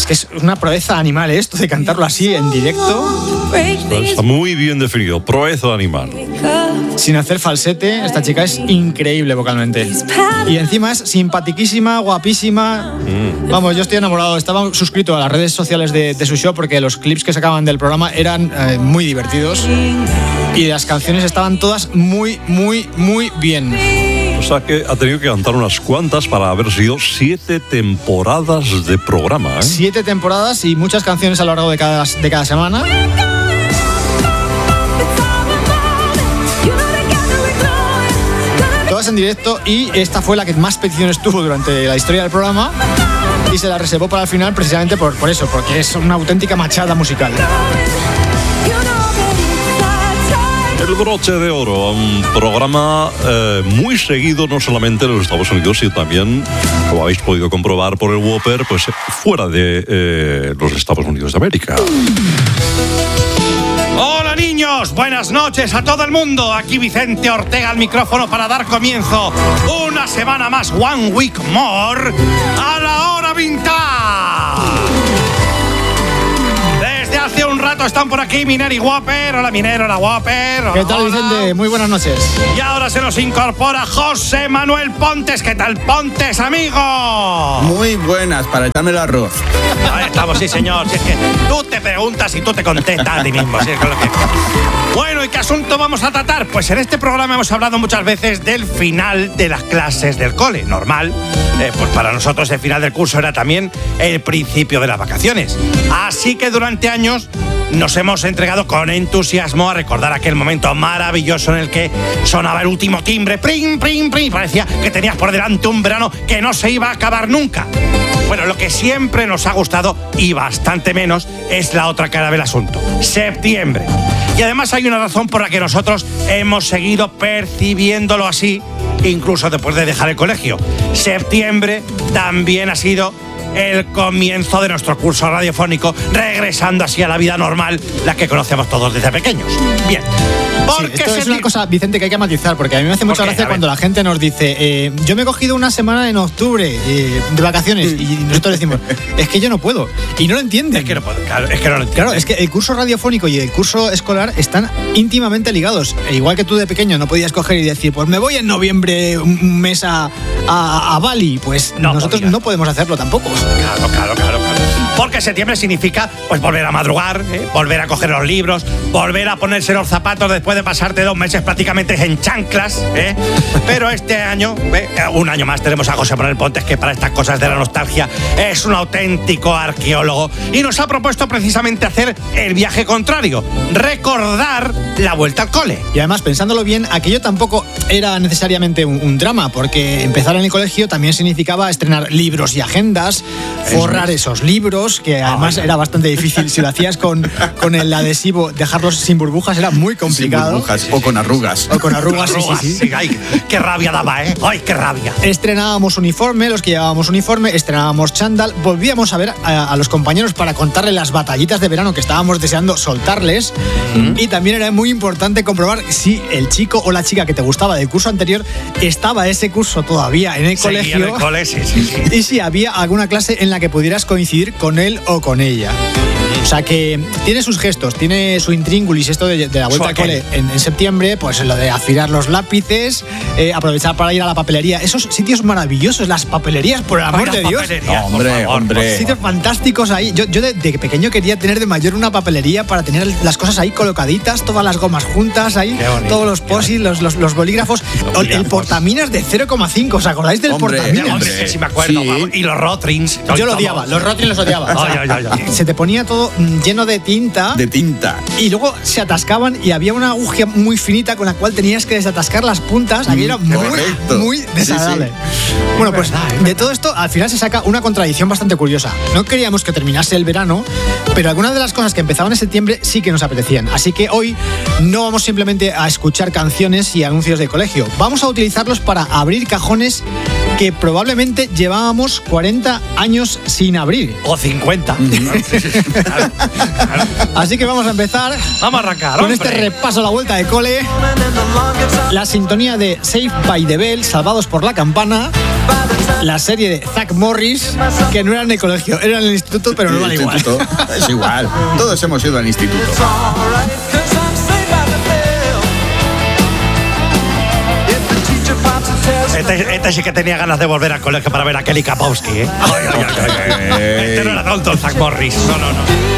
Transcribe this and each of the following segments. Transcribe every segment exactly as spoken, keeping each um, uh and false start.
es que es una proeza animal esto de cantarlo así en directo. Está muy bien definido, proeza animal. Sin hacer falsete, esta chica es increíble vocalmente. Y encima es simpatiquísima, guapísima. Mm. Vamos, yo estoy enamorado. Estaba suscrito a las redes sociales de, de su show porque los clips que sacaban del programa eran eh, muy divertidos. Y las canciones estaban todas muy, muy, muy bien. O sea que ha tenido que cantar unas cuantas para haber sido siete temporadas de programa, ¿eh? Siete temporadas y muchas canciones a lo largo de cada, de cada semana. Todas en directo, y esta fue la que más peticiones tuvo durante la historia del programa y se la reservó para el final precisamente por, por eso, porque es una auténtica machada musical. El broche de oro, un programa eh, muy seguido no solamente en los Estados Unidos, sino también, como habéis podido comprobar por el Whopper, pues fuera de eh, los Estados Unidos de América. Hola niños, buenas noches a todo el mundo. Aquí Vicente Ortega al micrófono para dar comienzo una semana más, one week more, a la hora vintage. Desde hace un rato están por aquí Miner y Whopper. Hola Miner, hola Whopper. Hola, ¿Qué tal, hola. Vicente? Muy buenas noches. Y ahora se nos incorpora José Manuel Pontes. ¿Qué tal, Pontes, amigo? Muy buenas, para echarme el arroz. Ahí estamos, sí, señor. Si es que tú te preguntas y tú te contestas a ti mismo. Si es que lo que... Bueno, ¿y qué asunto vamos a tratar? Pues en este programa hemos hablado muchas veces del final de las clases del cole. Normal, eh, pues para nosotros el final del curso era también el principio de las vacaciones. Así que durante años nos hemos entregado con entusiasmo a recordar aquel momento maravilloso en el que sonaba el último timbre, prim, prim, prim, parecía que tenías por delante un verano que no se iba a acabar nunca. Bueno, lo que siempre nos ha gustado, y bastante menos, es la otra cara del asunto, septiembre. Y además hay una razón por la que nosotros hemos seguido percibiéndolo así, incluso después de dejar el colegio. Septiembre también ha sido el comienzo de nuestro curso radiofónico, regresando así a la vida normal, la que conocemos todos desde pequeños. Bien. Sí, esto es una cosa, Vicente, que hay que matizar, porque a mí me hace mucha gracia cuando la gente nos dice eh, yo me he cogido una semana en octubre eh, de vacaciones, y nosotros decimos es que yo no puedo, y no lo entienden. Es que no puedo, claro, es que no lo entiendo. Claro, es que el curso radiofónico y el curso escolar están íntimamente ligados. E igual que tú de pequeño no podías coger y decir pues me voy en noviembre un mes a, a, a Bali, pues no, nosotros podía. No podemos hacerlo tampoco. Claro, claro, claro, claro. Porque septiembre significa pues volver a madrugar, ¿eh? Volver a coger los libros, volver a ponerse los zapatos después de pasarte dos meses prácticamente en chanclas, ¿eh? Pero este año, ¿eh? un año más, tenemos a José Manuel Pontes, que para estas cosas de la nostalgia es un auténtico arqueólogo, y nos ha propuesto precisamente hacer el viaje contrario, recordar la vuelta al cole. Y además, pensándolo bien, aquello tampoco era necesariamente un, un drama, porque empezar en el colegio también significaba estrenar libros y agendas, forrar esos libros, que además era bastante difícil. Si lo hacías con, con el adhesivo, dejarlos sin burbujas era muy complicado. Sin burbujas, o con arrugas. O con arrugas, sí, arrugas, sí, sí. sí. Ay, qué rabia daba, ¿eh? Ay, qué rabia. Estrenábamos uniforme, los que llevábamos uniforme, estrenábamos chándal, volvíamos a ver a, a los compañeros para contarles las batallitas de verano que estábamos deseando soltarles. Mm-hmm. Y también era muy importante comprobar si el chico o la chica que te gustaba del curso anterior estaba ese curso todavía en el Seguía colegio. En el cole, sí, sí, sí. Y si había alguna clase en la que pudieras coincidir con él o con ella. O sea que tiene sus gestos, tiene su intríngulis esto de, de la vuelta al cole en, en septiembre, pues lo de afilar los lápices, eh, aprovechar para ir a la papelería. Esos sitios maravillosos, las papelerías, por el amor de Dios. No, hombre, favor, hombre. Sitios fantásticos ahí. Yo, yo de, de pequeño quería tener de mayor una papelería para tener las cosas ahí colocaditas, todas las gomas juntas ahí, bonito, todos los posis, los, los, los bolígrafos, el, el portaminas de cero coma cinco. ¿Os acordáis del hombre, portaminas? Hombre, sí me acuerdo. Sí. Y los Rotrins. Yo lo odiaba, los Rotrins los odiaba. Ay, ay, ay, ay. Se te ponía todo lleno de tinta. De tinta. Y luego se atascaban y había una aguja muy finita con la cual tenías que desatascar las puntas. Aquí era muy, muy desagradable. Sí, sí. Bueno, pues de todo esto al final se saca una contradicción bastante curiosa. No queríamos que terminase el verano, pero algunas de las cosas que empezaban en septiembre sí que nos apetecían. Así que hoy no vamos simplemente a escuchar canciones y anuncios de colegio. Vamos a utilizarlos para abrir cajones que probablemente llevábamos cuarenta años sin abrir. O cincuenta. Claro, claro. Así que vamos a empezar. Vamos a arrancar, con hombre. este repaso a la vuelta de cole. La sintonía de Saved by the Bell, Salvados por la Campana. la serie de Zack Morris, que no era en el colegio, era en el instituto, pero no vale igual. Es igual, todos hemos ido al instituto. Este, este sí que tenía ganas de volver al colegio para ver a Kelly Kapowski, ¿eh? Ay, ay, ay, ay. Este no era tonto, el Zack Morris. No, no, no.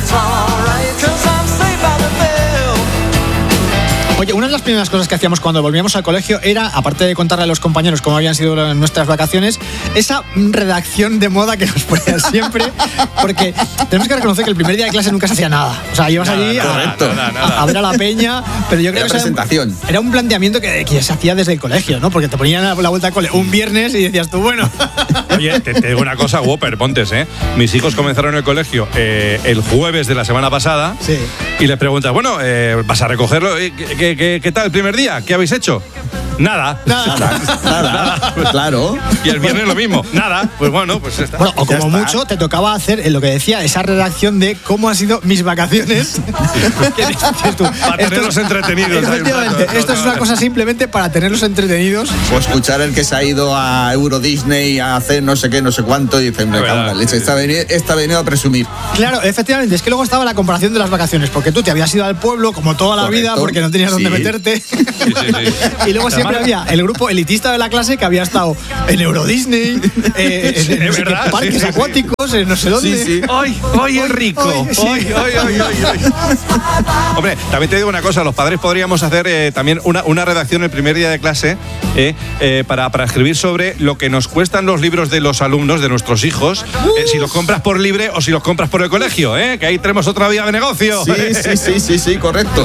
Oye, una de las primeras cosas que hacíamos cuando volvíamos al colegio era, aparte de contarle a los compañeros cómo habían sido nuestras vacaciones, esa redacción de moda que nos ponían siempre, porque tenemos que reconocer que el primer día de clase nunca se hacía nada. O sea, ibas Nada, allí a, nada, nada, nada. a- a ver a la peña, pero yo creo Era que eso presentación. Era, era un planteamiento que, que se hacía desde el colegio, ¿no? Porque te ponían a la vuelta al cole un viernes y decías tú, bueno. Oye, te, te digo una cosa, Whopper, pontes, ¿eh? Mis hijos comenzaron el colegio eh, el jueves de la semana pasada. Sí. Y les preguntas, bueno, eh, ¿vas a recogerlo? Eh, ¿Qué, qué, qué, qué tal el primer día? ¿Qué habéis hecho? Nada. Nada. Nada, pues claro. Y el viernes lo mismo. Nada. Pues bueno, pues está. Bueno, o Ya como está. mucho te tocaba hacer eh, lo que decía, esa redacción de cómo han sido mis vacaciones. Que dices tú, Para tenerlos entretenidos. Efectivamente, esto es una cosa simplemente para tenerlos entretenidos. O escuchar el que se ha ido a Euro Disney a hacer no sé qué, no sé cuánto, y dicen, me Es cago en la verdad, leche, sí. esta ha venido, esta ha venido a presumir. Claro, efectivamente, es que luego estaba la comparación de las vacaciones, porque tú te habías ido al pueblo como toda la Correcto. vida porque no tenías dónde Sí. meterte. sí, sí. Y luego siempre había el grupo elitista de la clase que había estado en Euro Disney, eh, en, en es no sé qué verdad, parques sí, sí, sí. acuáticos, en no sé dónde. Sí, sí. ¡Ay, ay, el rico! Ay, sí. ¡Ay, ay, ay, ay, ay! Hombre, también te digo una cosa, los padres podríamos hacer eh, también una, una redacción el primer día de clase eh, eh, para, para escribir sobre lo que nos cuestan los libros de los alumnos, de nuestros hijos, eh, si los compras por libre o si los compras por el colegio, eh, que ahí tenemos otra vía de negocio. Sí, sí, sí, sí, sí, correcto.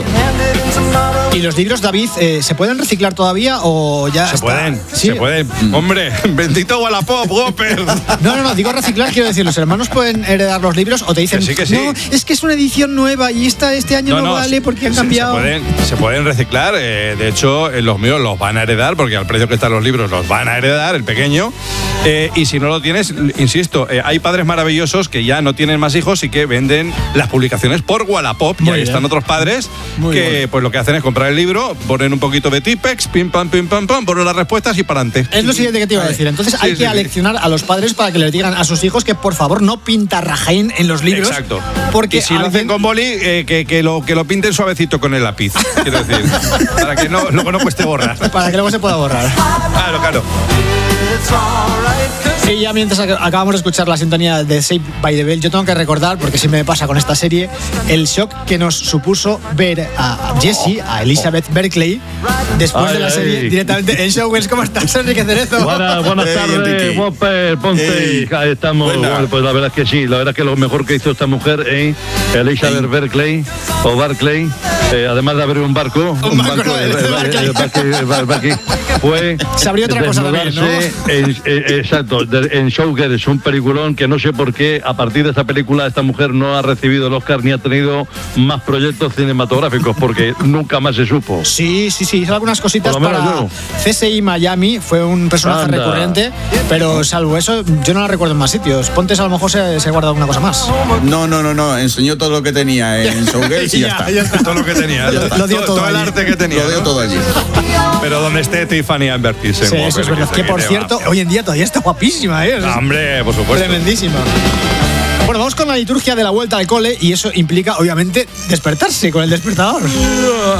¿Y los libros, David, eh, se pueden reciclar todavía o ya Se está? pueden, Sí. se pueden. Hombre, bendito Wallapop, Whopper. No, no, no, digo reciclar, quiero decir, los hermanos pueden heredar los libros o te dicen, Que sí, que sí. no, es que es una edición nueva y esta este año no, vale porque han se- cambiado. Se pueden, se pueden reciclar. eh, de hecho, eh, los míos los van a heredar porque al precio que están los libros los van a heredar, el pequeño. Eh, y si no lo tienes, insisto, eh, hay padres maravillosos que ya no tienen más hijos y que venden las publicaciones por Wallapop. Muy y ahí bien. están otros padres Muy que bien. pues lo que hacen es comprar el libro, ponen un poquito de Tipex, pim pam, pim pam, pam, ponen las respuestas y para adelante. Es lo siguiente que te iba a decir. Entonces Sí, hay sí, que sí. aleccionar a los padres para que les digan a sus hijos que por favor no pintarrajen en los libros. Exacto. Porque y si lo hacen hacen con boli, eh, que, que, lo, que lo pinten suavecito con el lápiz. Quiero decir, para que no, luego no cueste borrar. para que luego se pueda borrar. Claro, claro. Y ya mientras ac- acabamos de escuchar la sintonía de Saved by the Bell, yo tengo que recordar, porque siempre me pasa con esta serie, el shock que nos supuso ver a Jessie, a Elizabeth Berkley, después Ay, de la serie ay. directamente en Showgirls. ¿Cómo estás, Enrique Cerezo? Buenas, buenas Hey, tardes, Enrique. Whopper, Ponte. Hey. Ahí estamos. Buena. Bueno, pues la verdad es que sí, la verdad es que lo mejor que hizo esta mujer, ¿eh? Elizabeth Hey. Berkley o Barclay, eh, además de abrir un barco, un, barco, barco, no, eh, de eh, Barclay. eh, Barclay, eh, Barclay, fue Se abrió otra cosa también, ¿no? desnudarse en, eh, exacto, de- en Showgirls, un peliculón que no sé por qué a partir de esta película esta mujer no ha recibido el Oscar ni ha tenido más proyectos cinematográficos porque nunca más se supo. Sí, sí, sí, hizo algunas cositas Por lo para menos C S I Miami, fue un personaje Anda. recurrente, pero salvo eso, yo no la recuerdo en más sitios. Pontes a lo mejor se, se guarda alguna cosa más. No, no, no, no, enseñó todo lo que tenía en Showgirls y ya está. ya está. Todo lo que tenía. Lo- lo dio todo el allí. arte que tenía. Lo dio ¿no? todo allí. Pero donde esté Tiffany Amber Thyssen, Sí, eso Whopper, es verdad. Que por te cierto, va. hoy en día todavía está guapísima, ¿eh? Ah, Hombre, por supuesto. Tremendísima. Bueno, vamos con la liturgia de la vuelta al cole y eso implica, obviamente, despertarse con el despertador.